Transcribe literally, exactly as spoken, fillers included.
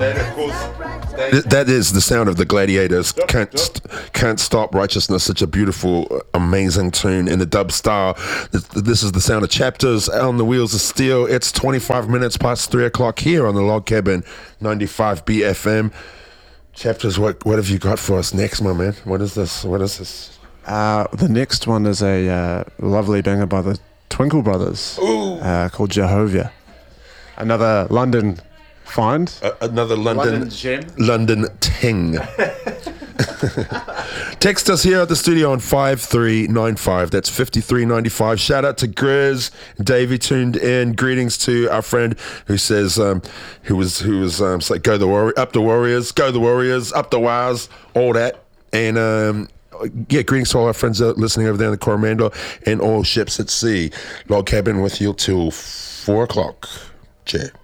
Then, of course, Th- that is the sound of the Gladiators. Can't st- can't stop righteousness. Such a beautiful, amazing tune in the dub style. This, this is the sound of Chapters on the Wheels of Steel. It's twenty-five minutes past three o'clock here on the Log Cabin, ninety-five B F M. Chapters, what what have you got for us next, my man? What is this? What is this? Uh, the next one is a uh, lovely banger by the Twinkle Brothers uh, called Jehovah. Another London find. Uh, another London, London gem. London ting. Text us here at the studio on five three nine five. That's fifty-three ninety-five. Shout out to Grizz. Davey tuned in. Greetings to our friend who says, um, who was, who was um, like, go the warrior, up the Warriors, go the Warriors, up the Wars, all that. And, um, yeah, greetings to all our friends uh, listening over there in the Coromandel and all ships at sea. Log Cabin with you till four o'clock. Cheers.